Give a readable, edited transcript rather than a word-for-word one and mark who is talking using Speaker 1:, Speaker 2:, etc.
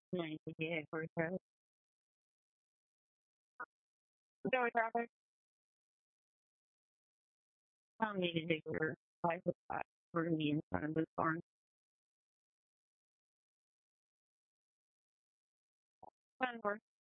Speaker 1: 98 for sure. Joey traffic. Tom needed to clear 5 for me in front of his barn. Fun work.